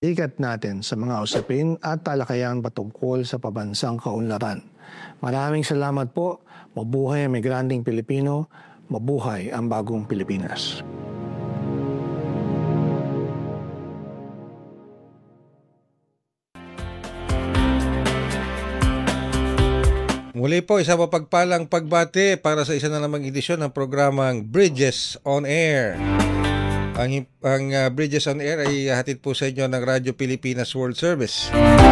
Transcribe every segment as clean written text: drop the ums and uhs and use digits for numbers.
ikat natin sa mga usapin at talakayan patungkol sa pabansang kaunlaran. Maraming salamat po. Mabuhay ang migranteng Pilipino. Mabuhay ang bagong Pilipinas. Muli po, isa mapagpalang pagbati para sa isa na namang edisyon ng programang Bridges on Air. Ang Bridges on Air ay hatid po sa inyo ng Radyo Pilipinas World Service.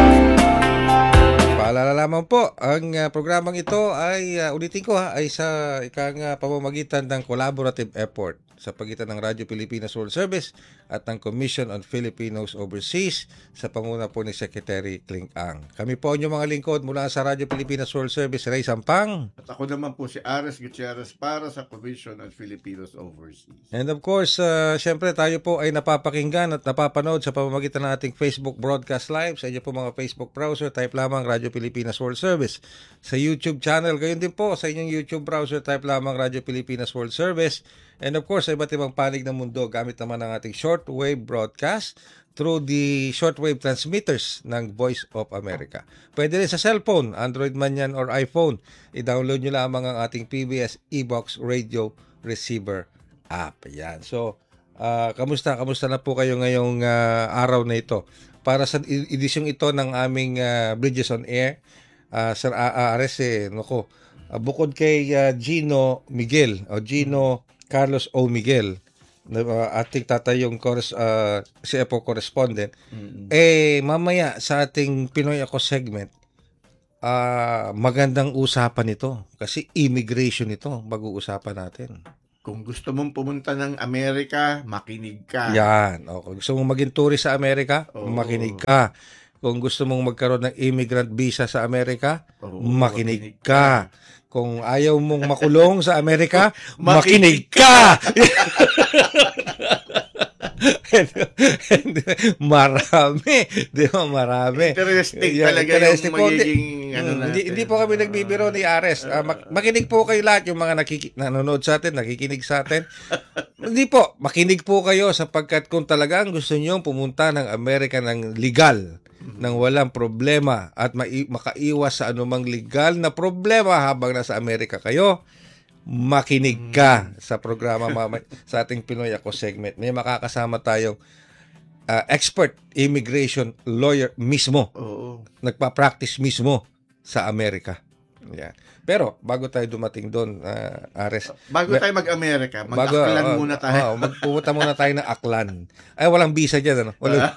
Paalala lamang po, ang programang ito ay, ulitin ko ay sa ikang pamamagitan ng collaborative effort sa pagitan ng Radyo Pilipinas World Service at ng Commission on Filipinos Overseas sa panguna po ni Secretary Kling Ang. Kami po ang inyong mga lingkod mula sa Radyo Pilipinas World Service, Ray Sampang. At ako naman po si Ares Gutierrez para sa Commission on Filipinos Overseas. And of course, syempre tayo po ay napapakinggan at napapanood sa pamamagitan ng ating Facebook broadcast live. Sa inyo po mga Facebook browser, type lamang Radyo Pilipinas World Service. Sa YouTube channel, gayon din po sa inyong YouTube browser, type lamang Radyo Pilipinas World Service. And of course, sa iba't ibang panig ng mundo, gamit naman ang ating shortwave broadcast through the shortwave transmitters ng Voice of America. Pwede rin sa cellphone, Android man yan or iPhone. I-download nyo lamang ang ating PBS eBox Radio Receiver app. Yan. So, kamusta na po kayo ngayong araw na ito? Para sa edisyong ito ng aming Bridges on Air, Sir Ares, bukod kay Gino Miguel o Gino Carlos O. Miguel, ating tatayong CFO correspondent, mamaya sa ating Pinoy Ako segment, magandang usapan ito kasi immigration ito, mag-uusapan natin. Kung gusto mong pumunta ng Amerika, makinig ka. Yan. Kung gusto mong maging tourist sa Amerika, makinig ka. Kung gusto mong magkaroon ng immigrant visa sa Amerika, makinig ka. Kung ayaw mong makulong sa Amerika, makinig ka! Marami. Di ba? Marami. Interesting talaga yung magiging hindi po kami nagbibiro ni Ares. Makinig po kayo lahat, yung mga nanonood sa atin, nakikinig sa atin. Hindi po. Makinig po kayo sapagkat kung talagang gusto nyo pumunta ng Amerika ng legal, nang walang problema at makaiwas sa anumang legal na problema habang nasa Amerika kayo, makinig ka sa programa sa ating Pinoy Ako segment. May makakasama tayong expert immigration lawyer mismo. Nagpa-practice mismo sa Amerika. Yan. Pero bago tayo dumating doon, Ares. Bago tayo mag-Amerika, mag-Aklan muna tayo. Magpupunta muna tayo ng Aklan. Ay, walang visa dyan. Ano? Wala.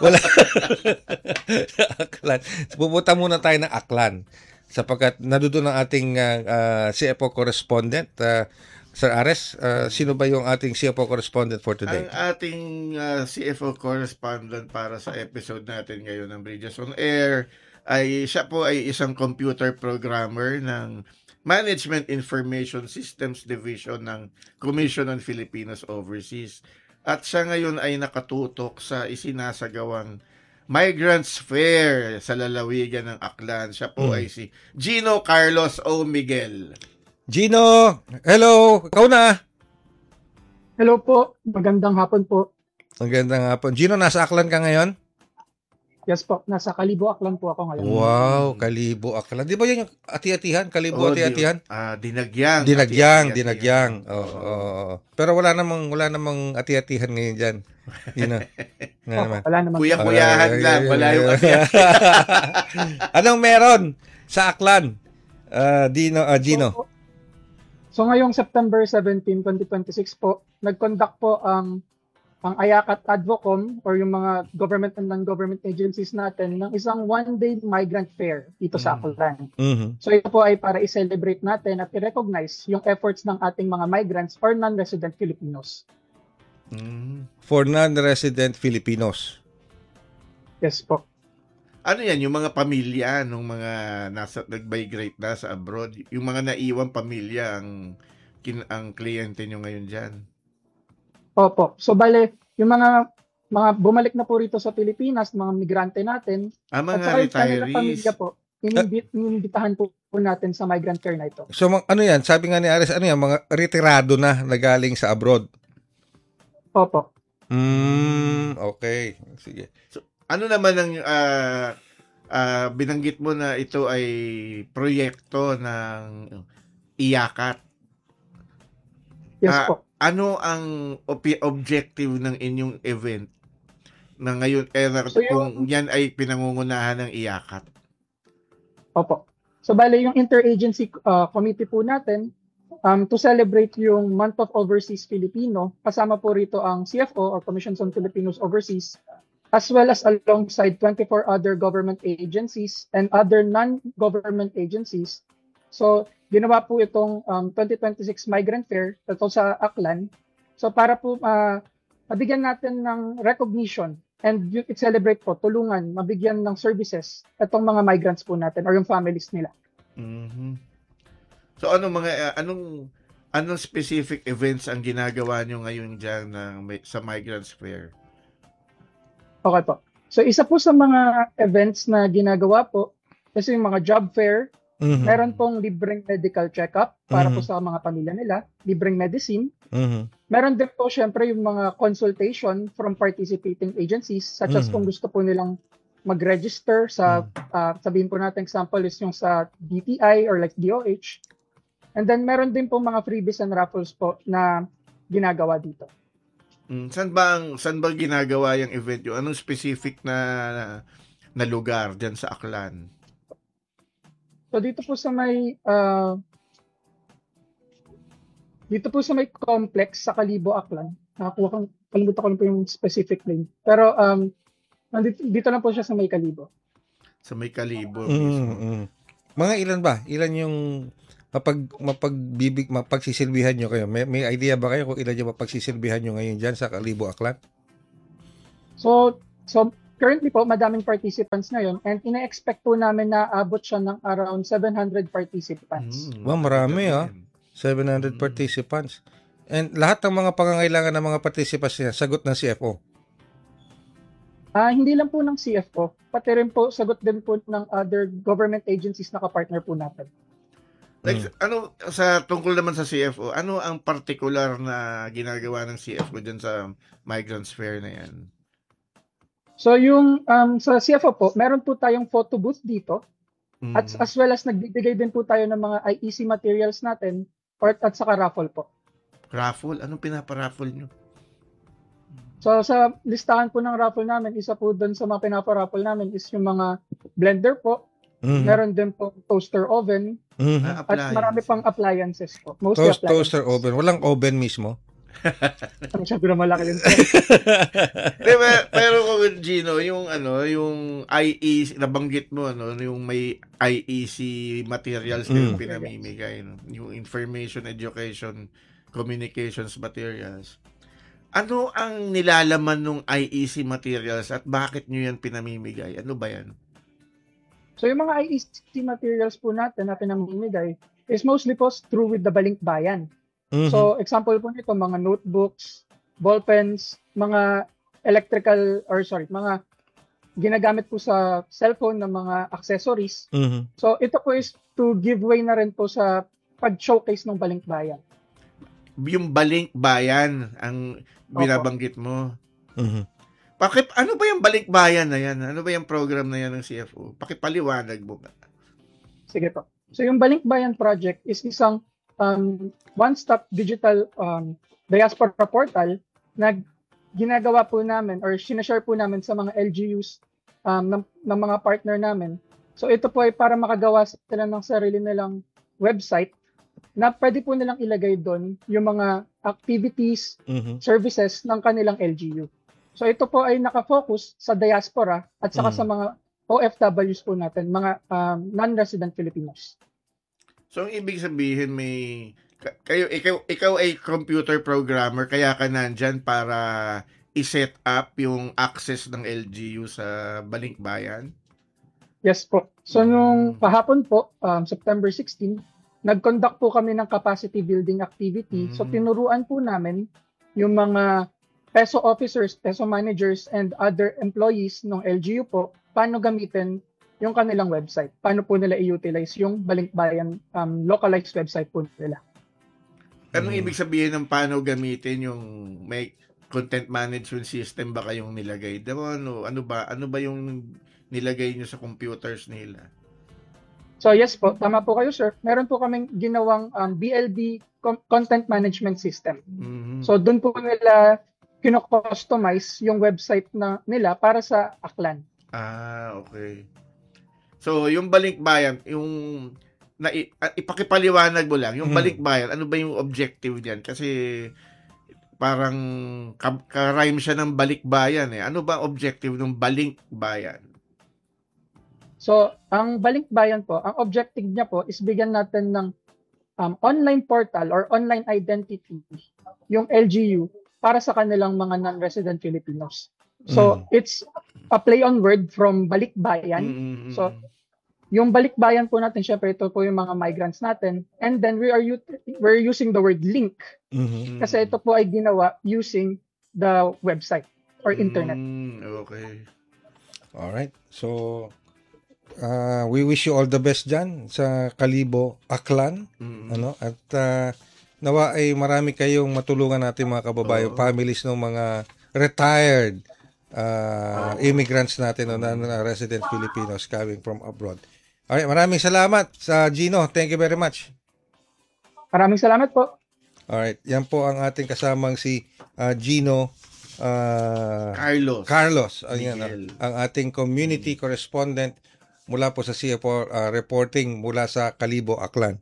Aklan. Pupunta muna tayo ng Aklan. Sapagkat nadudoon ang ating CFO correspondent, Sir Ares. Sino ba yung ating CFO correspondent for today? Ang ating CFO correspondent para sa episode natin ngayon ng Bridges on Air siya po ay isang computer programmer ng Management Information Systems Division ng Commission on Filipinos Overseas. At siya ngayon ay nakatutok sa isinasagawang Migrants Fair sa lalawigan ng Aklan. Siya po ay si Gino Carlos O. Miguel. Gino, hello! Ikaw na! Hello po, magandang hapon po. Magandang hapon. Gino, nasa Aklan ka ngayon? Yes po, nasa Kalibo, Aklan po ako ngayon. Wow, Kalibo, Aklan. Di ba yung ati-atihan? Kalibo, ati-atihan? Dinagyang. Dinagyang. Oo. Pero wala namang ati-atihan ngayon dyan. Wala naman. Kuya-kuyahan lang. Wala yung ati-atihan. Anong meron sa Aklan? Gino. So ngayong September 17, 2026 po, nag-conduct po ang AYACAT Advocom or yung mga government and non-government agencies natin ng isang one-day migrant fair dito sa Aklan. So ito po ay para i-celebrate natin at i-recognize yung efforts ng ating mga migrants or non-resident Filipinos. For non-resident Filipinos. Yes po. Ano yan, yung mga pamilya nung mga nag-migrate na sa abroad, yung mga naiwang pamilya ang kliyente nyo ngayon dyan? Opo. So bale, yung mga bumalik na po rito sa Pilipinas, mga migrante natin, mga retirees, pamilya po, inimbitahan po natin sa migrant care na ito. So ano yan? Sabi nga ni Ares, ano yan? Mga retirado na galing sa abroad? Opo. Okay. Sige. So, Ano naman ang binanggit mo na ito ay proyekto ng Iyakat. Yes po. Ano ang objective ng inyong event na ngayon So, kung yan ay pinangungunahan ng Iyakat? Opo. So, bale, yung interagency committee po natin, to celebrate yung Month of Overseas Filipino, kasama po rito ang CFO or Commissions on Filipinos Overseas, as well as alongside 24 other government agencies and other non-government agencies. So, ginawa po itong 2026 Migrant Fair ito sa Aklan. So, para po mabigyan natin ng recognition and i-celebrate po, tulungan, mabigyan ng services itong mga migrants po natin or yung families nila. Mhm. So anong specific events ang ginagawa nyo ngayon diyan sa Migrants Fair? Okay po. So, isa po sa mga events na ginagawa po, kasi yung mga job fair, Mhm. meron pong libreng medical check-up para po Mhm. sa mga pamilya nila, libreng medicine. Mhm. Meron din po syempre yung mga consultation from participating agencies, such as kung gusto po nilang mag-register sa, sabihin po natin example is yung sa DTI or like DOH. And then meron din po mga freebies and raffles po na ginagawa dito. Saan ba ginagawa yung event yun? Anong specific na lugar diyan sa Aklan? So dito po sa may complex sa Kalibo, Aklan. Kalimutan ko lang po yung specific name. Pero dito lang po siya sa may Kalibo. Sa may Kalibo mismo. Mga ilan ba? Ilan yung mapagsisilbihan nyo kayo? May idea ba kayo kung ilan yung mapagsisilbihan nyo ngayon dyan sa Kalibo, Aklan? So currently po, madaming participants ngayon and ina-expect po namin na abot siya ng around 700 participants. Wow, marami 700 participants. And lahat ng mga pangangailangan ng mga participants niya, sagot ng CFO. Hindi lang po ng CFO, pati rin po sagot din po ng other government agencies na kapartner po natin. Like, tungkol naman sa CFO, ano ang particular na ginagawa ng CFO dyan sa Migrants Fair na yan? So yung sa CFO po, meron po tayong photo booth dito at as well as nagbibigay din po tayo ng mga IEC materials natin at saka raffle po. Raffle? Anong pinaparaffle nyo? So sa listahan po ng raffle namin, isa po doon sa mga pinaparaffle namin is yung mga blender po. Meron din po toaster oven at marami pang appliances po. Toaster oven. Walang oven mismo. Masyado na malaki yun. Pero kung Gino, yung IEC, nabanggit mo, yung may IEC materials na yung pinamimigay, yung information, education, communications materials. Ano ang nilalaman ng IEC materials at bakit nyo yan pinamimigay? Ano ba yan? So yung mga IEC materials po natin na pinamimigay is mostly po through with the Balinkbayan. So example po nito, mga notebooks, ballpens, mga mga ginagamit po sa cellphone na mga accessories. So ito po is to give way na rin po sa pag-showcase ng Balinkbayan. Yung Balinkbayan ang binabanggit mo. Ano ba yung Balinkbayan na yan? Ano ba yung program na yan ng CFO? Pakipaliwanag mo ba? Sige po. So yung Balinkbayan project is isang one-stop digital diaspora portal na ginagawa po namin or sinashare po namin sa mga LGUs ng mga partner namin. So ito po ay para makagawa sila ng sarili nilang website na pwede po nilang ilagay doon yung mga activities, services ng kanilang LGU. So ito po ay nakafocus sa diaspora at saka sa mga OFWs po natin, mga non-resident Filipinos. So, ang ibig sabihin ikaw ay computer programmer, kaya ka nandyan para i-set up yung access ng LGU sa Balinkbayan? Yes po. So, nung kahapon po, September 16, nag-conduct po kami ng capacity building activity. So, tinuruan po namin yung mga PESO officers, PESO managers, and other employees ng LGU po, paano gamitin yung kanilang website. Paano po nila i-utilize yung Balinkbayan localized website po nila. Anong ibig sabihin ng paano gamitin yung content management system ba kayong nilagay doon? O ano ba yung nilagay nyo sa computers nila? So yes po, tama po kayo sir. Meron po kaming ginawang BLB content management system. Mhm. So doon po nila kino-customize yung website nila para sa Aklan. Okay. So, yung Balikbayan, ipakipaliwanag mo lang, yung Balikbayan, ano ba yung objective diyan? Kasi parang ka-rhyme siya ng Balikbayan eh. Ano ba objective ng Balikbayan? So, ang Balikbayan po, ang objective niya po is bigyan natin ng online portal or online identity, yung LGU, para sa kanilang mga non-resident Filipinos. So, it's a play on word from Balikbayan. So, yung Balikbayan po natin, syempre ito po yung mga migrants natin. And then we're using the word link kasi ito po ay ginawa using the website or internet. Okay. Alright. So, we wish you all the best dyan sa Kalibo, Aklan. Ano? At nawa ay marami kayong matulungan natin mga kababayan, families ng mga retired immigrants natin o na resident Filipinos coming from abroad. Alright, maraming salamat sa Gino. Thank you very much. Maraming salamat po. Alright, yan po ang ating kasamang si Gino Carlos. Carlos. Ayan, Miguel. ang ating community correspondent mula po sa CFO reporting mula sa Kalibo, Aklan.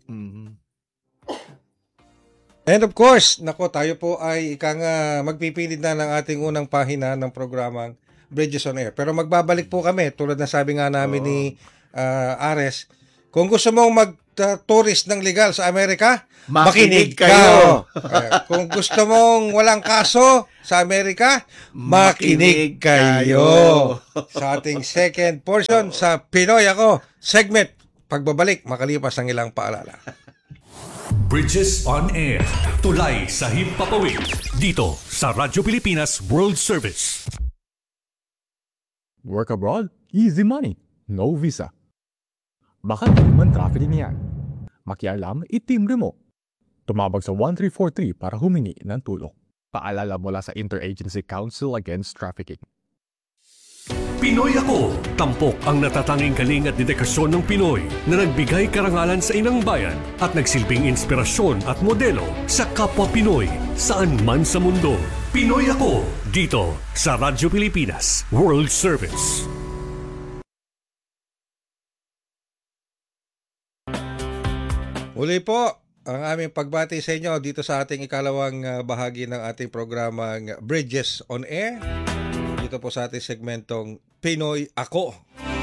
And of course, nako, tayo po ay magpipilid na ng ating unang pahina ng programang Bridges on Air. Pero magbabalik po kami, tulad na sabi nga namin ni Ares, kung gusto mong mag-tourist ng legal sa Amerika, Makinig ka. kayo. Kung gusto mong walang kaso sa Amerika, makinig kayo. Sa ating second portion sa Pinoy Ako segment, pagbabalik makalipas ang ilang paalala. Bridges on Air. Tulay sa himpapawid. Dito sa Radyo Pilipinas World Service. Work abroad? Easy money. No visa. Baka naman trafficking yan. Makialam, itimbre mo. Tumawag sa 1343 para humingi ng tulong. Paalala mula sa Interagency Council Against Trafficking. Pinoy Ako. Tampok ang natatanging galing at dedikasyon ng Pinoy na nagbigay karangalan sa inang bayan at nagsilbing inspirasyon at modelo sa kapwa Pinoy saan man sa mundo. Pinoy Ako. Dito sa Radyo Pilipinas World Service. Muli po ang aming pagbati sa inyo dito sa ating ikalawang bahagi ng ating programang Bridges on Air. Dito po sa ating segmentong Pinoy Ako.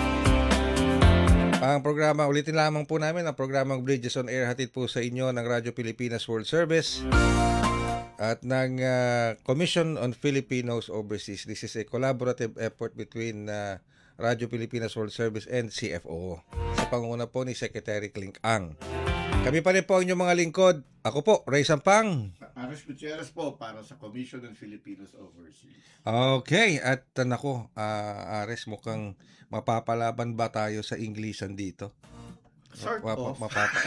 Ang programa, ulitin lamang po namin, ang programang Bridges on Air hatid po sa inyo ng Radyo Pilipinas World Service at ng Commission on Filipinos Overseas. This is a collaborative effort between Radyo Pilipinas World Service and CFO sa pangunguna po ni Secretary Clink Ang. Kami pa rin po ang inyong mga lingkod. Ako po, Ray Sampang. Ares Gutierrez po para sa Commission on Filipinos Overseas. Okay, at nako, Ares, mukhang mapapalaban ba tayo sa Inglesan dito? Sort of.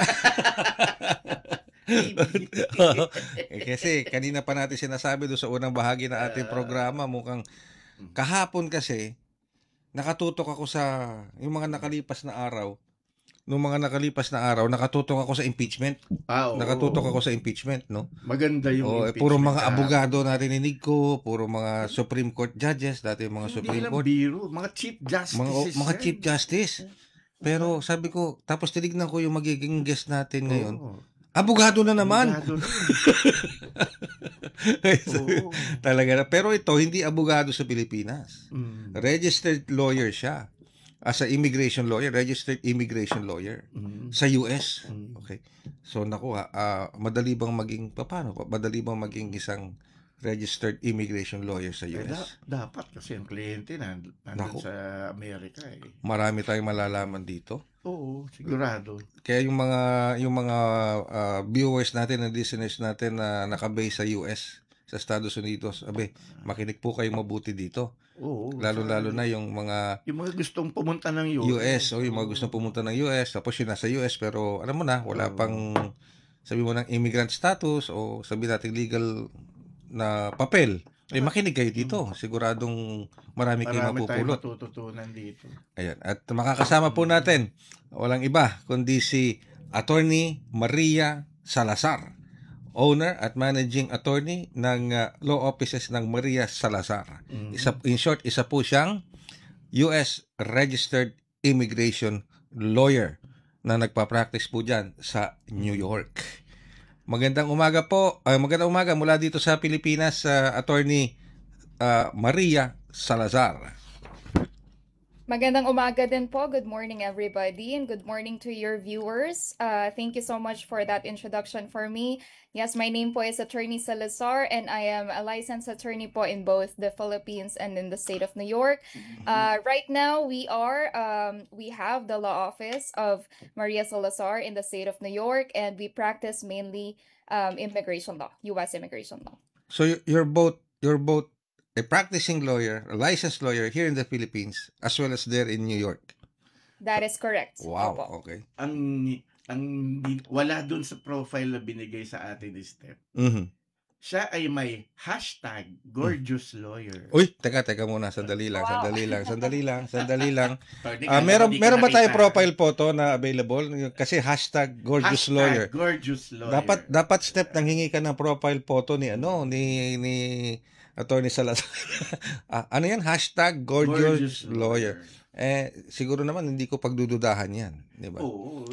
Kasi kanina pa natin sinasabi doon sa unang bahagi ng ating programa, mukhang kahapon kasi nakatutok ako sa yung mga nakalipas na araw. Noong mga nakalipas na araw, nakatutok ako sa impeachment. Nakatutok ako sa impeachment, no? Maganda yung impeachment. Puro mga abogado narinig ko, puro mga Supreme Court judges, dati yung mga Supreme Court. Biro, mga Chief Justices. Mga Chief Justice. Pero sabi ko, tapos tinignan ko yung magiging guest natin ngayon. Abogado na naman. Abogado na. Talaga na. Pero ito, hindi abogado sa Pilipinas. Registered lawyer siya. As a immigration lawyer, registered immigration lawyer sa US. Okay. So naku, madali bang maging Madali bang maging isang registered immigration lawyer sa US? Dapat kasi ang kliyente nandun sa Amerika eh. Marami tayong malalaman dito. Oo, sigurado. Kaya yung mga viewers natin and listeners natin na nakabase sa US, sa Estados Unidos, makinig po kayo mabuti dito. Oo. Lalo na yung mga gustong pumunta ng US o yung mga gustong pumunta ng US, tapos yun nasa US pero alam mo na, wala pang sabi mo ng immigrant status o sabi natin legal na papel Makinig kayo dito. Siguradong marami kayong Marami tayong mapupulot. matututunan dito. Ayan. At makakasama po natin, walang iba, kundi si Attorney Maria Salazar, owner at managing attorney ng law offices ng Maria Salazar. In short, isa po siyang US Registered Immigration Lawyer na nagpa-practice po dyan sa New York. Magandang umaga po. Magandang umaga mula dito sa Pilipinas, Attorney Maria Salazar. Magandang umaga din po. Good morning, everybody, and good morning to your viewers. Thank you so much for that introduction for me. Yes, my name po is Attorney Salazar, and I am a licensed attorney po in both the Philippines and in the state of New York. Right now, we have the law office of Maria Salazar in the state of New York, and we practice mainly immigration law, U.S. immigration law. So you're both a practicing lawyer, a licensed lawyer here in the Philippines as well as there in New York. That is correct. Wow, Opo. okay. Wala dun sa profile na binigay sa atin ni Steph. Mhm. Siya ay may hashtag gorgeous lawyer. Uy, teka muna, sandali lang. Attorney, Meron hindi ko ba tayo nakita. profile photo na available? Kasi hashtag gorgeous Hashtag lawyer. gorgeous lawyer. Dapat step nang hingi ka ng profile photo ni Attorney Salazar. Ano yan? Hashtag gorgeous lawyer. Siguro naman hindi ko pagdududahan yan, di ba? Oo,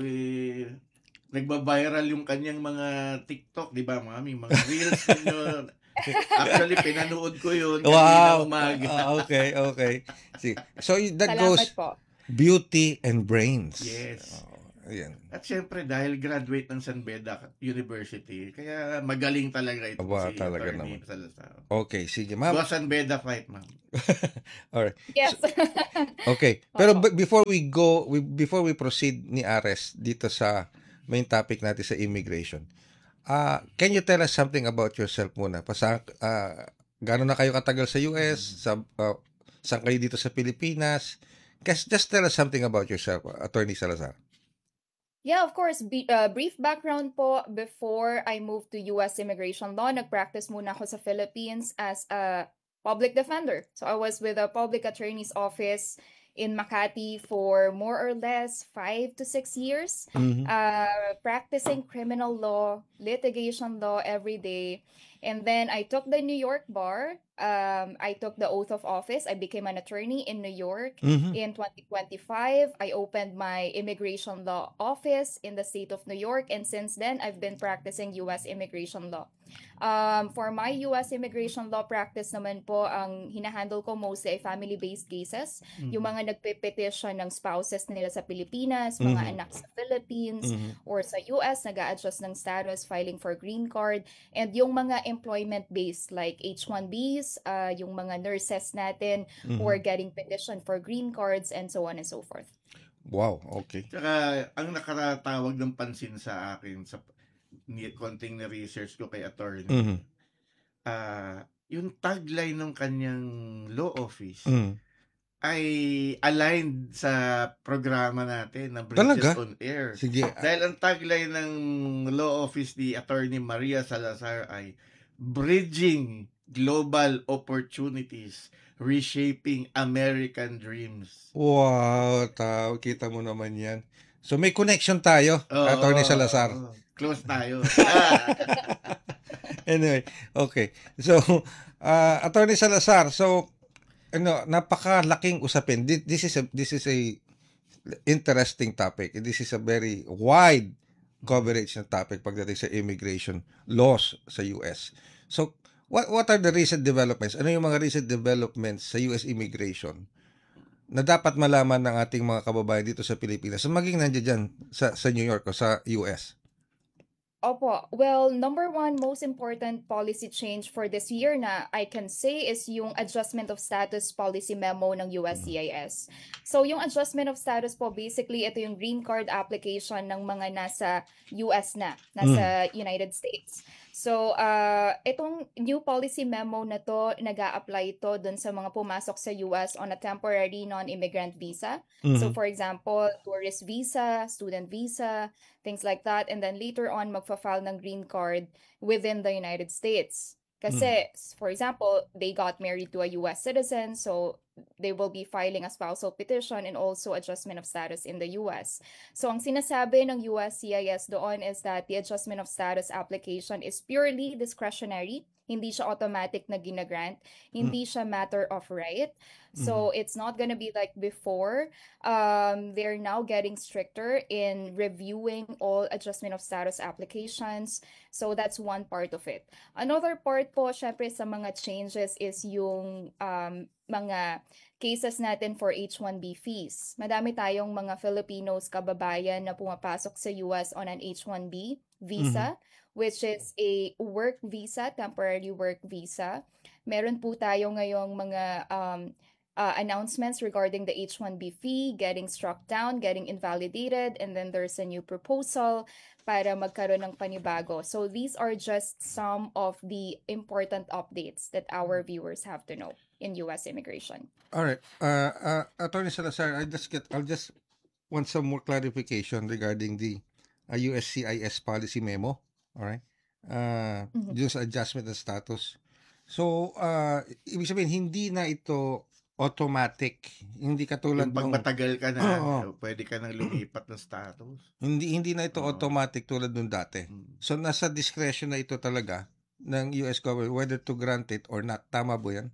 nagba-viral yung kanyang mga TikTok, di ba, mami? Mga reels ninyo. Actually, pinanood ko yun kanina umaga. Okay. See. So that Salamat goes po. beauty and brains. Yes. Ayan. At syempre, dahil graduate ng San Beda University, kaya magaling talaga ito Aba, si talaga Attorney naman. Salazar. Okay, sige, ma'am. Go San Beda fight, ma'am. Alright. Yes. Okay. Pero Opo. before we proceed ni Ares dito sa main topic natin sa immigration, can you tell us something about yourself muna? Gaano na kayo katagal sa US? Saan kayo dito sa Pilipinas? Just tell us something about yourself, Attorney Salazar. Yeah, of course. Brief background po, before I moved to US immigration law, nag-practice muna ako sa Philippines as a public defender. So I was with a public attorney's office in Makati for more or less 5 to 6 years, practicing criminal law, litigation law every day. And then I took the New York bar. I took the oath of office. I became an attorney in New York. In 2025, I opened my immigration law office in the state of New York. And since then, I've been practicing U.S. immigration law. For my U.S. immigration law practice naman po, ang hinahandle ko mostly ay family-based cases. Yung mga nagpe-petition ng spouses nila sa Pilipinas, mga anak sa Philippines, or sa US, nag-a-adjust ng status, filing for green card, and yung mga employment-based like H-1Bs, yung mga nurses natin who are getting petition for green cards, and so on and so forth. Wow, okay. Tsaka, ang nakatatawag ng pansin sa akin sa konting na research ko kay attorney, yung tagline ng kanyang law office ay aligned sa programa natin ng Bridges Talaga? on Air. Sige. Dahil ang tagline ng law office ni Attorney Maria Salazar ay Bridging Global Opportunities, Reshaping American Dreams. Wow, kita mo naman yan. So may connection tayo, Attorney Salazar. Close tayo. Anyway, okay. So, Attorney Salazar, so napakalaking usapin. This is a interesting topic. This is a very wide coverage na topic pagdating sa immigration laws sa US. So, what are the recent developments? Ano yung mga recent developments sa US immigration na dapat malaman ng ating mga kababayan dito sa Pilipinas? So, maging nandiyan dyan sa New York o sa US? Opo. Well, number one, most important policy change for this year na I can say is yung adjustment of status policy memo ng USCIS. So, yung adjustment of status po, basically, ito yung green card application ng mga nasa US na, nasa United States. So, itong new policy memo na to, nag-a-apply ito dun sa mga pumasok sa US on a temporary non-immigrant visa. So, for example, tourist visa, student visa, things like that. And then later on, magfa-file ng green card within the United States. Kasi, for example, they got married to a US citizen, so they will be filing a spousal petition and also adjustment of status in the US. So, ang sinasabi ng USCIS doon is that the adjustment of status application is purely discretionary. Hindi siya automatic na ginagrant. Hindi siya matter of right. So, it's not gonna be like before. They're now getting stricter in reviewing all adjustment of status applications. So, that's one part of it. Another part po, syempre sa mga changes is yung mga cases natin for H-1B fees. Madami tayong mga Filipinos kababayan na pumapasok sa US on an H-1B visa, which is a work visa, temporary work visa. Meron po tayo ngayong mga announcements regarding the H-1B fee getting struck down, getting invalidated, and then there's a new proposal para magkaroon ng panibago. So these are just some of the important updates that our viewers have to know in U.S. immigration. All right. Attorney Salazar, I'll just want some more clarification regarding the USCIS policy memo. All right. Dun sa adjustment ng status. So, ibig sabihin, hindi na ito automatic. Hindi katulad Yung pag nung... matagal ka na, Oo. pwede ka nang lumipat ng status. Hindi na ito automatic tulad nung dati. So, nasa discretion na ito talaga ng US government whether to grant it or not. Tama ba yan?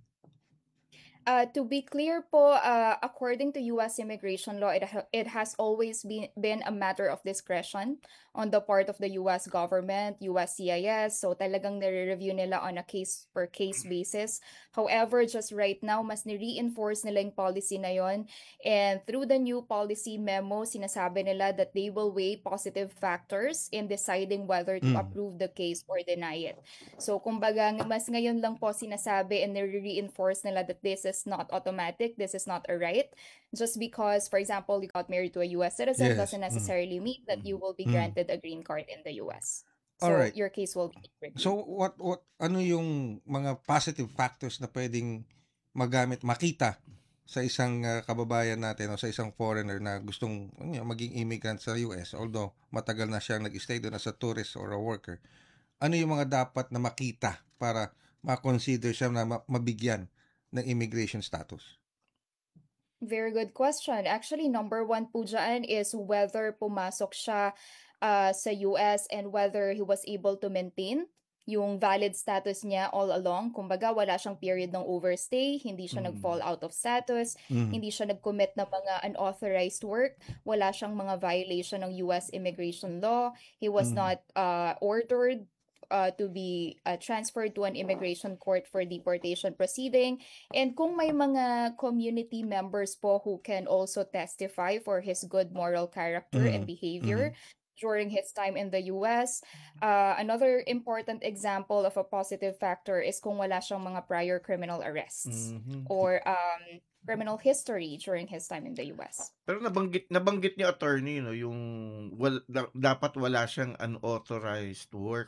To be clear po, according to U.S. immigration law, it has always been a matter of discretion on the part of the U.S. government, USCIS. So talagang nire-review nila on a case-per-case basis. However, just right now, mas ni-reinforce nila yung policy na yon. And through the new policy memo, sinasabi nila that they will weigh positive factors in deciding whether to approve the case or deny it. So kumbaga, mas ngayon lang po sinasabi and nire-reinforce nila that this is not automatic, this is not a right. Just because, for example, you got married to a U.S. citizen Yes. doesn't necessarily mean that you will be granted a green card in the U.S. So Alright. your case will be reviewed. So, ano yung mga positive factors na pwedeng makita sa isang kababayan natin o sa isang foreigner na gustong maging immigrant sa US, although matagal na siyang nag-stay doon as a tourist or a worker? Ano yung mga dapat na makita para ma-consider siya na mabigyan ng immigration status? Very good question. Actually, number one po dyan is whether pumasok siya sa US and whether he was able to maintain yung valid status niya all along. Kumbaga, wala siyang period ng overstay, hindi siya nag-fall out of status, hindi siya nag-commit ng mga unauthorized work, wala siyang mga violation ng US immigration law, he was not ordered to be transferred to an immigration court for deportation proceeding. And kung may mga community members po who can also testify for his good moral character and behavior during his time in the US. Another important example of a positive factor is kung wala siyang mga prior criminal arrests or criminal history during his time in the US. Pero nabanggit niya, attorney, no, yung dapat wala siyang unauthorized work.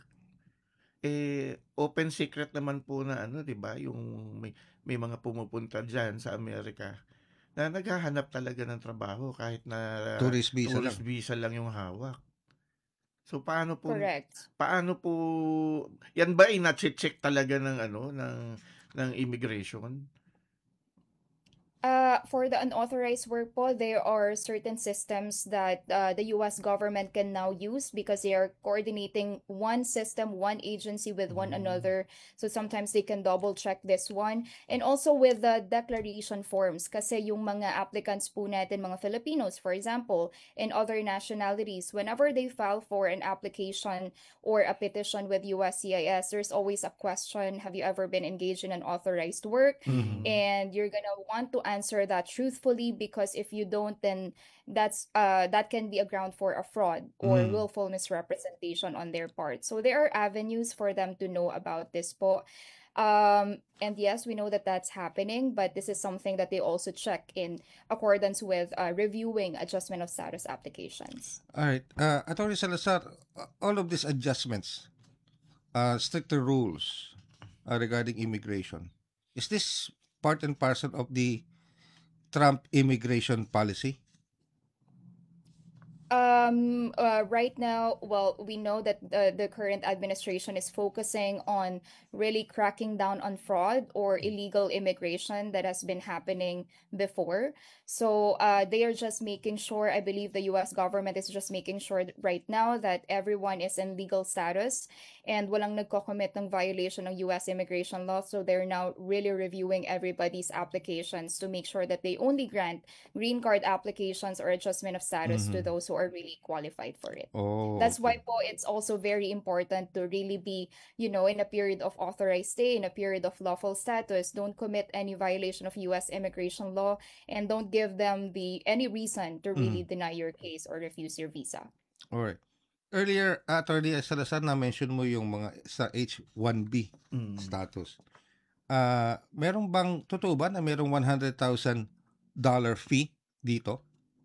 Open secret naman po na 'di ba, yung may mga pumupunta diyan sa Amerika na naghahanap talaga ng trabaho kahit na Tourist visa visa lang yung hawak. So paano po Correct. yan ba ay na-check talaga ng ng immigration? For the unauthorized work po, there are certain systems that the US government can now use because they are coordinating one system, one agency with one another. So sometimes they can double check this one. And also with the declaration forms, kasi yung mga applicants po natin, mga Filipinos, for example, and other nationalities, whenever they file for an application or a petition with USCIS, there's always a question, have you ever been engaged in an authorized work? And you're gonna want to answer that truthfully, because if you don't, then that can be a ground for a fraud or willful misrepresentation on their part. So there are avenues for them to know about this po. And yes, we know that that's happening, but this is something that they also check in accordance with reviewing adjustment of status applications. All right. Attorney Salazar, all of these adjustments, stricter rules regarding immigration, is this part and parcel of the Trump immigration policy? Right now, well, we know that the current administration is focusing on really cracking down on fraud or illegal immigration that has been happening before. So they are just making sure, I believe the US government is just making sure right now that everyone is in legal status and walang nagko-commit ng violation ng US immigration law. So they're now really reviewing everybody's applications to make sure that they only grant green card applications or adjustment of status to Mhm. those who are really qualified for it. Oh, That's okay. why po it's also very important to really be, in a period of authorized stay, in a period of lawful status. Don't commit any violation of US immigration law and don't give them the any reason to really Mhm. deny your case or refuse your visa. Alright. Earlier, Attorney Salazar, na-mention mo yung mga sa H-1B Mm. status. Meron bang, totoo ba na merong $100,000 fee dito?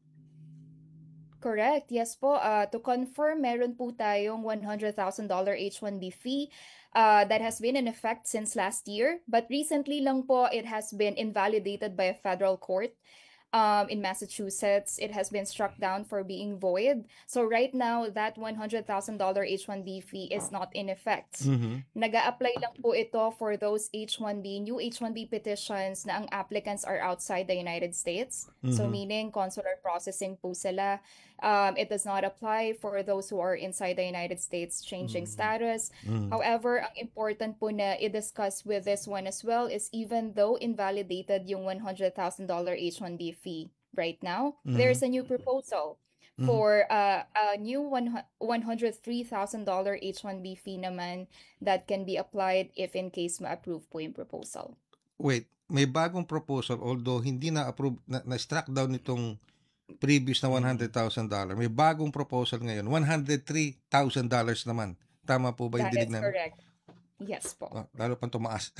Correct. Yes po. To confirm, meron po tayong $100,000 H-1B fee that has been in effect since last year. But recently lang po, it has been invalidated by a federal court. In Massachusetts, it has been struck down for being void. So right now, that $100,000 H-1B fee is not in effect. Mhm. Nag-a-apply lang po ito for those new H-1B petitions na ang applicants are outside the United States. So Mhm. meaning consular processing po sila. It does not apply for those who are inside the United States changing status. Mhm. However, ang important po na i-discuss with this one as well is even though invalidated yung $100,000 H-1B fee right now, there's a new proposal Mhm. for a new $103,000 H-1B fee naman that can be applied if in case ma-approve po yung proposal. Wait, may bagong proposal although hindi na-approve, na-struck down itong previous na $100,000. May bagong proposal ngayon, $103,000 naman. Tama po ba yung That dinig is namin? correct. Yes po. Lalo pang tumaas.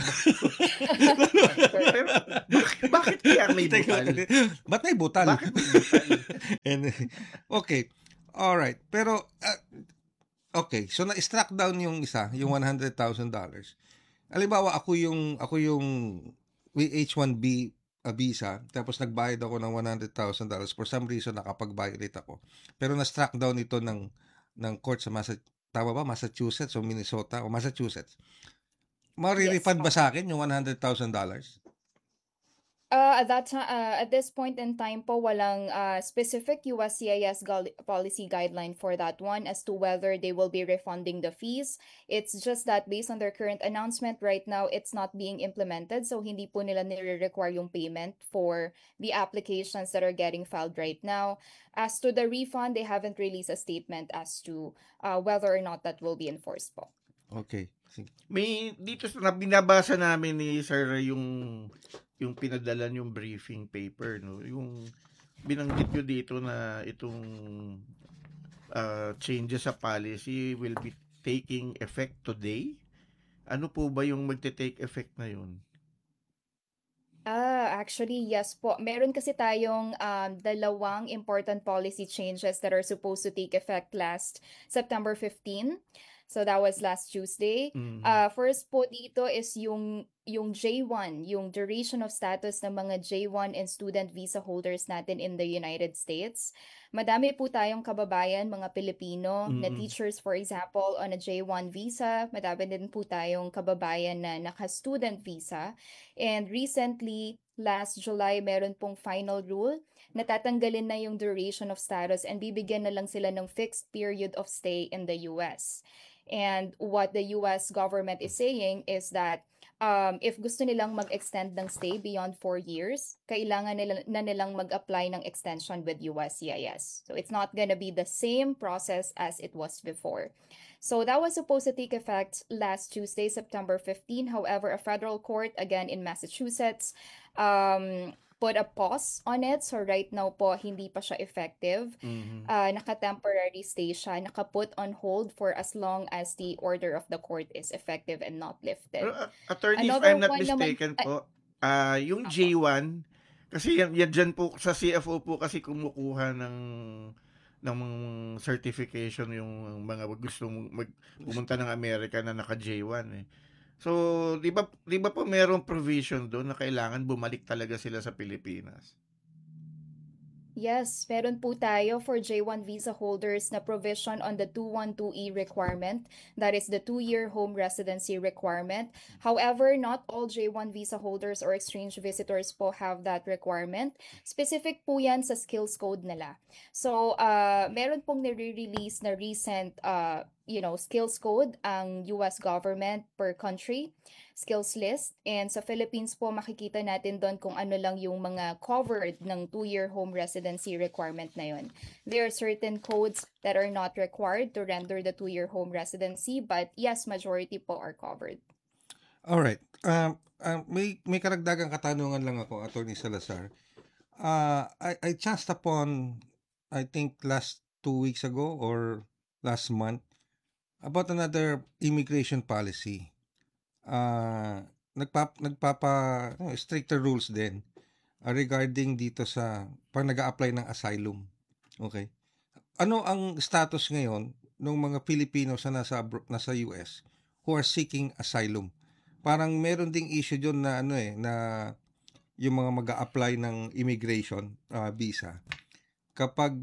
Pero bakit kaya may Teka, butal? ba't may butal? Bakit may butal? Okay. Alright. Pero, okay. So, na-struck down yung isa, yung $100,000. Halimbawa, ako yung H-1B visa, tapos nagbayad ako ng $100,000. For some reason, nakapag-violate ako. Pero na-struck down ito ng court sa Massachusetts o Minnesota o Massachusetts. Mari-refund ba sa akin yung $100,000? At this point in time po, walang specific USCIS policy guideline for that one as to whether they will be refunding the fees. It's just that based on their current announcement right now, it's not being implemented. So hindi po nila nire-require yung payment for the applications that are getting filed right now. As to the refund, they haven't released a statement as to whether or not that will be enforced po. Okay. Sige. May dito sa binabasa namin ni Sir yung pinadala yung briefing paper, no, yung binanggit nyo dito na itong changes sa policy will be taking effect today. Ano po ba yung magte-take effect na yun? Actually, yes po. Meron kasi tayong dalawang important policy changes that are supposed to take effect last September 15. So that was last Tuesday. First po dito is yung J1, yung duration of status ng mga J1 and student visa holders natin in the United States. Madami po tayong kababayan, mga Pilipino, na teachers for example on a J1 visa. Madami din po tayong kababayan na naka-student visa. And recently, last July, meron pong final rule na tatanggalin na yung duration of status and bibigyan na lang sila ng fixed period of stay in the US. And what the US government is saying is that if gusto nilang mag-extend ng stay beyond 4 years, kailangan nilang mag-apply ng extension with USCIS. So it's not gonna be the same process as it was before. So that was supposed to take effect last Tuesday, September 15. However, a federal court, again in Massachusetts, put a pause on it. So right now po, hindi pa siya effective. Naka-temporary stay siya, naka-put on hold for as long as the order of the court is effective and not lifted. Pero, attorney, if Another I'm not one naman- mistaken po, yung J1, kasi yan dyan po, sa CFO po kasi kumukuha ng certification yung mga gustong pumunta ng Amerika na naka J1 eh. So, di ba po merong provision doon na kailangan bumalik talaga sila sa Pilipinas? Yes, meron po tayo for J1 visa holders na provision on the 212E requirement. That is the 2-year home residency requirement. However, not all J1 visa holders or exchange visitors po have that requirement. Specific po yan sa skills code nila. So, meron pong nire-release na recent skills code ang US government per country, skills list. And sa Philippines po, makikita natin doon kung ano lang yung mga covered ng 2-year home residency requirement na yun. There are certain codes that are not required to render the 2-year home residency, but yes, majority po are covered. Alright. May karagdagang katanungan lang ako, Attorney Salazar. I chanced upon, I think last 2 weeks ago or last month, about another immigration policy. Stricter rules din regarding dito sa pag nag-a-apply ng asylum. Okay. Ano ang status ngayon ng mga Pilipino sa nasa US who are seeking asylum? Parang meron ding issue doon na na yung mga mag-a-apply ng immigration visa kapag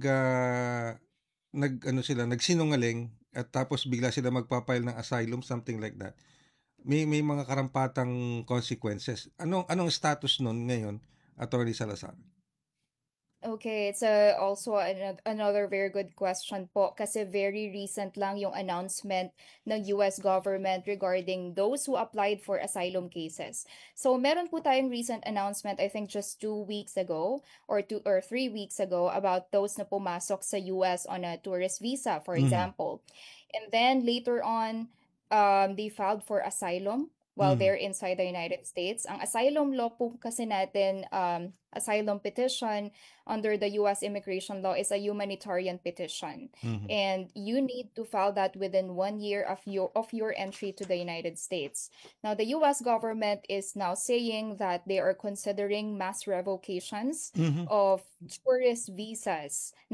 nagsinungaling at tapos bigla sila magpa-file ng asylum, something like that. May mga karampatang consequences. Anong status nun ngayon, Attorney Salazar? Okay, it's also another very good question po kasi very recent lang yung announcement ng US government regarding those who applied for asylum cases. So meron po tayong recent announcement, I think just 2 weeks ago or 3 weeks ago about those na pumasok sa US on a tourist visa, for example. And then later on, they filed for asylum while they're inside the United States. Ang asylum law po kasi natin, asylum petition under the US immigration law is a humanitarian petition. And you need to file that within 1 year of your entry to the United States. Now, the US government is now saying that they are considering mass revocations of tourist visas